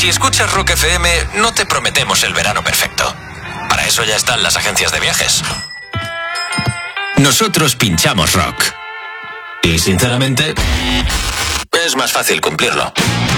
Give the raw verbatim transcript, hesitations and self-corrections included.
Si escuchas Rock F M, no te prometemos el verano perfecto. Para eso ya están las agencias de viajes. Nosotros pinchamos rock. Y sinceramente, es más fácil cumplirlo.